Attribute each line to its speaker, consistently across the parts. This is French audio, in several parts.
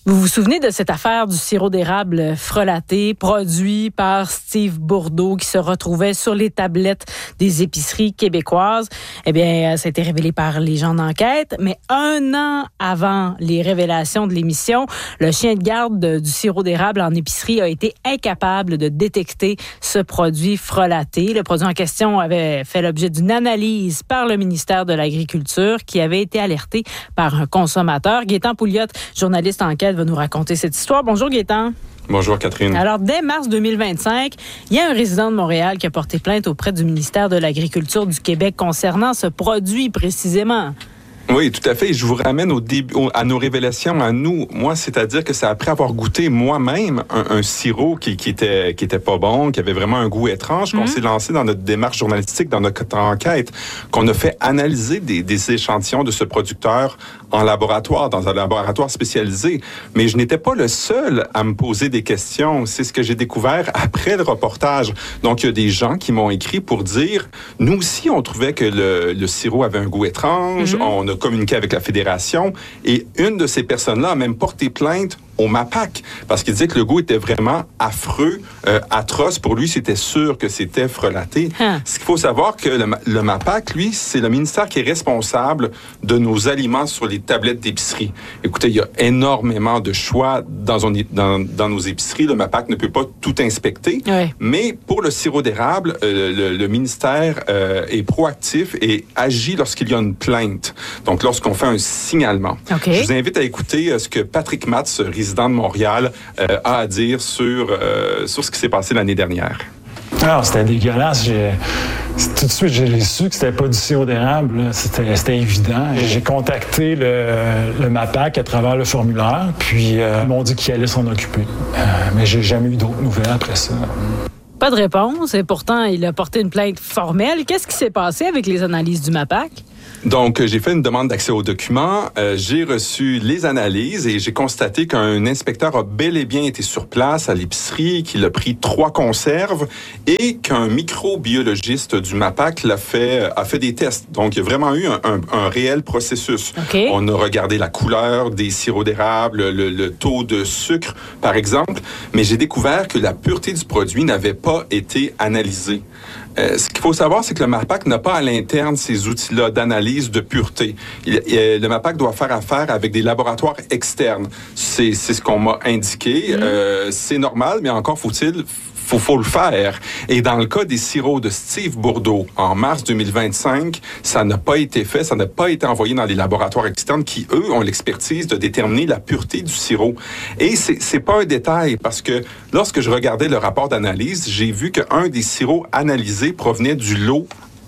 Speaker 1: Vous vous souvenez de cette affaire du sirop d'érable frelaté produit par Steve Bourdeau qui se retrouvait sur les tablettes des épiceries québécoises? Eh bien, ça a été révélé par les gens d'enquête, mais 1 an avant les révélations de l'émission, le chien de garde du sirop d'érable en épicerie a été incapable de détecter ce produit frelaté. Le produit en question avait fait l'objet d'une analyse par le ministère de l'Agriculture qui avait été alerté par un consommateur. Gaétan Pouliot, journaliste enquête, va nous raconter cette histoire. Bonjour Gaétan.
Speaker 2: Bonjour Catherine.
Speaker 1: Alors, dès mars 2025, il y a un résident de Montréal qui a porté plainte auprès du ministère de l'Agriculture du Québec concernant ce produit précisément.
Speaker 2: Oui, tout à fait. Je vous ramène à nos révélations, à nous. Moi, c'est-à-dire que c'est après avoir goûté moi-même un sirop qui était pas bon, qui avait vraiment un goût étrange, qu'on s'est lancé dans notre démarche journalistique, dans notre enquête, qu'on a fait analyser des échantillons de ce producteur en laboratoire, dans un laboratoire spécialisé. Mais je n'étais pas le seul à me poser des questions. C'est ce que j'ai découvert après le reportage. Donc, il y a des gens qui m'ont écrit pour dire, nous aussi, on trouvait que le sirop avait un goût étrange. On a communiqué avec la fédération. Et une de ces personnes-là a même porté plainte au MAPAC, parce qu'il disait que le goût était vraiment affreux, atroce. Pour lui, c'était sûr que c'était frelaté. Ce qu'il faut savoir que le MAPAC, lui, c'est le ministère qui est responsable de nos aliments sur les tablettes d'épicerie. Écoutez, il y a énormément de choix dans nos épiceries. Le MAPAC ne peut pas tout inspecter. Oui. Mais pour le sirop d'érable, le ministère est proactif et agit lorsqu'il y a une plainte. Donc, lorsqu'on fait un signalement. Okay. Je vous invite à écouter ce que Patrick Matz, résident de Montréal, a à dire sur ce qui s'est passé l'année dernière.
Speaker 3: Alors, c'était dégueulasse. Tout de suite, j'ai su que c'était pas du sirop d'érable. C'était évident. J'ai contacté le MAPAC à travers le formulaire, puis ils m'ont dit qu'ils allaient s'en occuper. Mais j'ai jamais eu d'autres nouvelles après ça.
Speaker 1: Pas de réponse, et pourtant, il a porté une plainte formelle. Qu'est-ce qui s'est passé avec les analyses du MAPAC?
Speaker 2: Donc, j'ai fait une demande d'accès aux documents, j'ai reçu les analyses et j'ai constaté qu'un inspecteur a bel et bien été sur place à l'épicerie, qu'il a pris 3 conserves et qu'un microbiologiste du MAPAC a fait des tests. Donc, il y a vraiment eu un réel processus. Okay. On a regardé la couleur des sirops d'érable, le taux de sucre, par exemple, mais j'ai découvert que la pureté du produit n'avait pas été analysée. Ce qu'il faut savoir, c'est que le MAPAC n'a pas à l'interne ces outils-là d'analyse de pureté. Le MAPAC doit faire affaire avec des laboratoires externes. C'est ce qu'on m'a indiqué. C'est normal, mais encore faut le faire. Et dans le cas des sirops de Steve Bourdeau, en mars 2025, ça n'a pas été fait, ça n'a pas été envoyé dans les laboratoires externes qui, eux, ont l'expertise de déterminer la pureté du sirop. Et c'est pas un détail, parce que lorsque je regardais le rapport d'analyse, j'ai vu qu'un des sirops analysés provenait du lot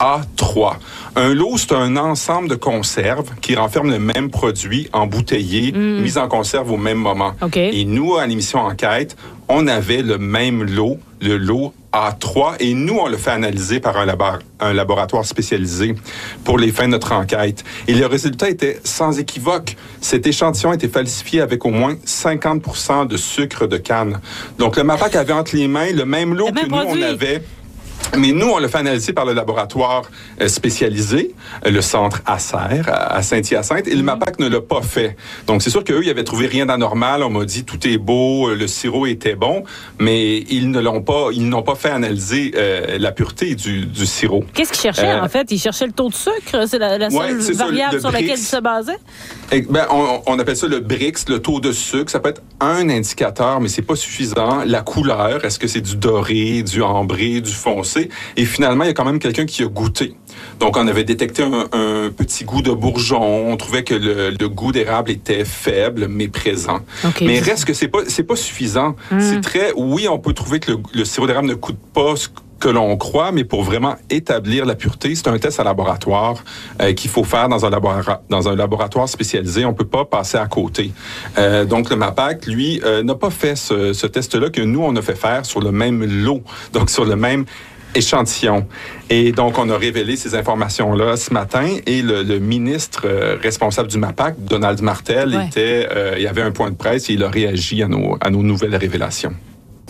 Speaker 2: A3. Un lot, c'est un ensemble de conserves qui renferment le même produit embouteillé, mis en conserve au même moment. Okay. Et nous, à l'émission Enquête, on avait le même lot, le lot A3, et nous, on le fait analyser par un laboratoire spécialisé pour les fins de notre enquête. Et le résultat était sans équivoque. Cet échantillon était falsifié avec au moins 50% de sucre de canne. Donc, le MAPAC avait entre les mains le même lot que nous, on avait. Mais nous, on l'a fait analyser par le laboratoire spécialisé, le centre Acer à Saint-Hyacinthe, et le MAPAC ne l'a pas fait. Donc, c'est sûr qu'eux, ils avaient trouvé rien d'anormal. On m'a dit tout est beau, le sirop était bon, mais ils n'ont pas fait analyser la pureté du sirop.
Speaker 1: Qu'est-ce qu'ils cherchaient, en fait? Ils cherchaient le taux de sucre? C'est la seule variable sur laquelle ils se basaient?
Speaker 2: On appelle ça le BRICS, le taux de sucre. Ça peut être un indicateur, mais c'est pas suffisant. La couleur, est-ce que c'est du doré, du ambré, du foncé? Et finalement, il y a quand même quelqu'un qui a goûté. Donc, on avait détecté un petit goût de bourgeon. On trouvait que le goût d'érable était faible, mais présent. Okay. Mais reste que c'est pas suffisant. C'est oui, on peut trouver que le sirop d'érable ne coûte pas ce que l'on croit, mais pour vraiment établir la pureté, c'est un test à laboratoire qu'il faut faire dans un laboratoire spécialisé. On peut pas passer à côté. Donc, le MAPAC, lui, n'a pas fait ce test-là que nous, on a fait faire sur le même lot, donc sur le même échantillon. Et donc, on a révélé ces informations-là ce matin et le ministre responsable du MAPAC, Donald Martel, il y avait un point de presse et il a réagi à nos nouvelles révélations.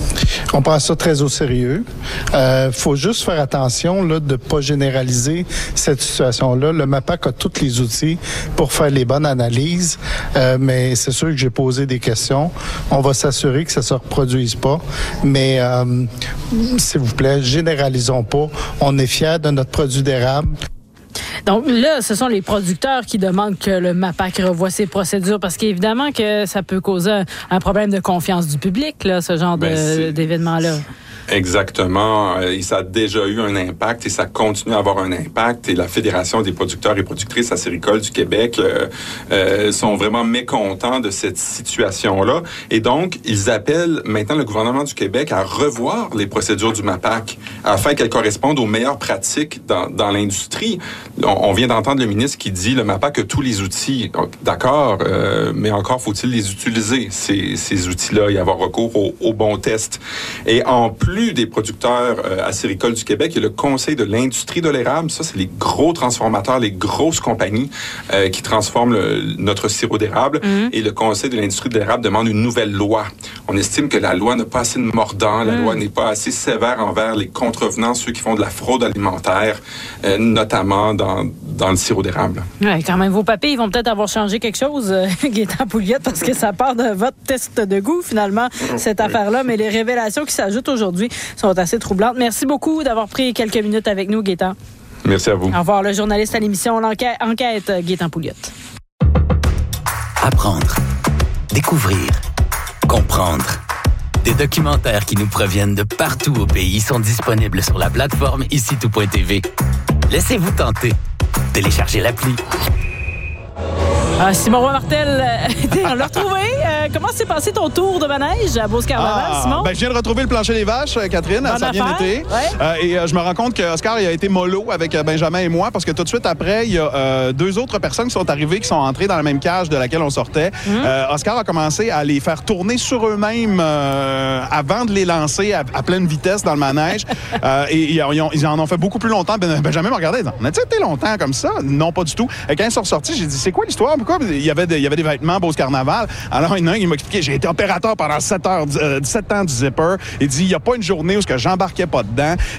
Speaker 4: On prend ça très au sérieux. Faut juste faire attention là, de ne pas généraliser cette situation-là. Le MAPAC a tous les outils pour faire les bonnes analyses, mais c'est sûr que j'ai posé des questions. On va s'assurer que ça ne se reproduise pas, mais s'il vous plaît, généralisons pas. On est fiers de notre produit d'érable.
Speaker 1: Donc là, ce sont les producteurs qui demandent que le MAPAC revoie ses procédures parce qu'évidemment que ça peut causer un problème de confiance du public, là, ce genre d'événement-là.
Speaker 2: Exactement. Et ça a déjà eu un impact et ça continue à avoir un impact. Et la Fédération des producteurs et productrices acéricoles du Québec sont vraiment mécontents de cette situation-là. Et donc, ils appellent maintenant le gouvernement du Québec à revoir les procédures du MAPAC afin qu'elles correspondent aux meilleures pratiques dans l'industrie. On vient d'entendre le ministre qui dit le MAPAC a tous les outils. Donc, d'accord, mais encore faut-il les utiliser, ces outils-là, et avoir recours aux bons tests. Et en plus des producteurs acéricoles du Québec, il y a le Conseil de l'industrie de l'érable. Ça, c'est les gros transformateurs, les grosses compagnies qui transforment notre sirop d'érable. Et le Conseil de l'industrie de l'érable demande une nouvelle loi. On estime que la loi n'a pas assez de mordant, la loi n'est pas assez sévère envers les contrevenants, ceux qui font de la fraude alimentaire, notamment dans le sirop d'érable.
Speaker 1: Oui, quand même, vos papiers, ils vont peut-être avoir changé quelque chose, Gaétan Pouliot, parce que ça part de votre test de goût, finalement, cette affaire-là. Mais les révélations qui s'ajoutent aujourd'hui sont assez troublantes. Merci beaucoup d'avoir pris quelques minutes avec nous, Gaétan.
Speaker 2: Merci à vous.
Speaker 1: Au revoir, le journaliste à l'émission Enquête, Gaétan Pouliot.
Speaker 5: Apprendre, découvrir, comprendre. Des documentaires qui nous proviennent de partout au pays sont disponibles sur la plateforme ICITOU.tv. Laissez-vous tenter. Téléchargez l'appli.
Speaker 1: Simon Roy-Martel, on l'a retrouvé. Comment s'est passé ton tour de manège à Beauce-Carnaval, Simon?
Speaker 6: Je viens de retrouver le plancher des vaches, Catherine.
Speaker 1: Bonne
Speaker 6: ça a bien
Speaker 1: affaire.
Speaker 6: été.
Speaker 1: Ouais.
Speaker 6: Et je me rends compte qu'Oscar il a été mollo avec Benjamin et moi parce que tout de suite après, il y a deux autres personnes qui sont arrivées, qui sont entrées dans la même cage de laquelle on sortait. Oscar a commencé à les faire tourner sur eux-mêmes avant de les lancer à pleine vitesse dans le manège. Et ils en ont fait beaucoup plus longtemps. Benjamin m'a regardé et dit « On a-tu été longtemps comme ça? » Non, pas du tout. Et quand ils sont ressortis, j'ai dit « C'est quoi l'histoire? Pourquoi? » Il y avait des vêtements Beauce-Carnaval. Alors, il y en a un qui m'a expliqué, j'ai été opérateur pendant 17 ans du zipper. Il dit, il n'y a pas une journée où j'embarquais pas dedans.